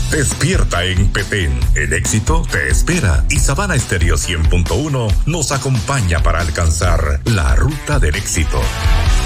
Despierta en Petén. El éxito te espera y Sabana Estéreo 100.1 nos acompaña para alcanzar la ruta del éxito.